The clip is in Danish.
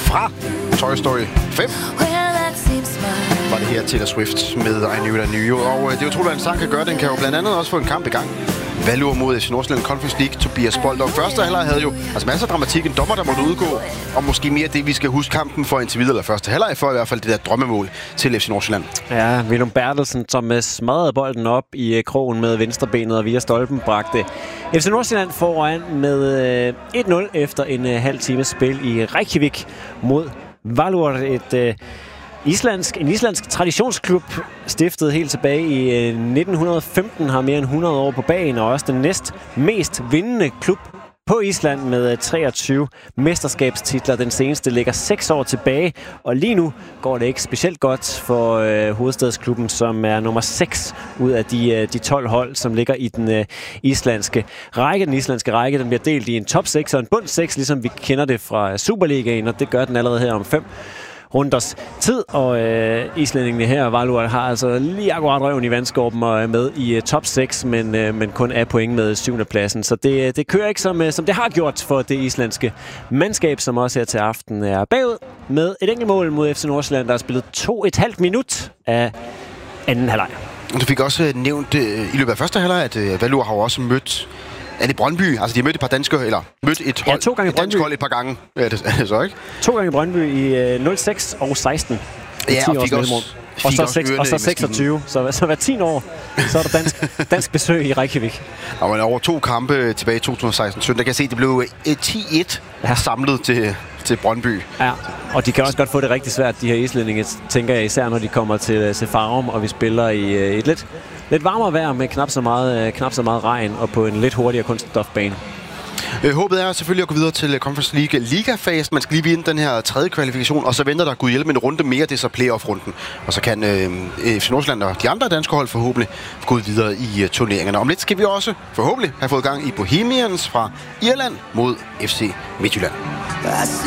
fra Toy Story 5. Var det her Taylor Swift med I Knew It I Knew You. Og det er utroligt, hvad en sang kan gøre. Den kan jo blandt andet også få en kamp i gang. Valur mod FC Nordsjælland Conference League. Tobias Boldov. Første halvleg havde jo masser af dramatik. En dommer, der måtte udgå. Og måske mere det, vi skal huske kampen for indtil videre. Eller første halvleg for i hvert fald det der drømmemål til FC Nordsjælland. Ja, Willum Bertelsen, som smadrede bolden op i krogen med venstrebenet og via stolpen bragte FC Nordsjælland foran med 1-0 efter en halv times spil i Reykjavik mod Valur. En islandsk traditionsklub, stiftet helt tilbage i 1915, har mere end 100 år på bagen, og også den næst mest vindende klub på Island med 23 mesterskabstitler. Den seneste ligger 6 år tilbage, og lige nu går det ikke specielt godt for hovedstadsklubben, som er nummer 6 ud af de 12 hold, som ligger i den islandske række. Den islandske række, den bliver delt i en top 6 og en bund 6, ligesom vi kender det fra Superligaen, og det gør den allerede her om 5 runders tid, og islændingene her, Valur, har altså lige akkurat røven i vandskorben og er med i top 6, men kun er point med 7. pladsen. Så det kører ikke som det har gjort for det islandske mandskab, som også her til aften er bagud med et enkelt mål mod FC Nordsjælland, der har spillet 2,5 minut af anden halvleg. Du fik også nævnt i løbet af første halvleg, at Valur har også mødt Brøndby. Altså, de har mødt et par danske, eller mødt et hold, 2 gange et dansk hold et par gange. Er det så, ikke? 2 gange Brøndby i 06 og 16. Ja, og fik også og så 26. Så hver 10 år, så er der dansk besøg i Reykjavik. Og man over 2 kampe tilbage i 2016-17. Der kan jeg se, at det blev 10-1 samlet til Brøndby. Ja, og de kan også godt få det rigtig svært, de her islændinge, tænker jeg, især når de kommer til Farum, og vi spiller i et lidt varmere vejr med knap så meget regn og på en lidt hurtigere kunststofbane. Håbet er selvfølgelig at gå videre til Conference League Liga-fasen. Man skal lige vinde den her 3. kvalifikation, og så venter der Gud hjælpe en runde mere, det er så playoff-runden. Og så kan FC Nordsjælland og de andre danske hold forhåbentlig gå videre i turneringerne. Om lidt skal vi også forhåbentlig have fået gang i Bohemians fra Irland mod FC Midtjylland.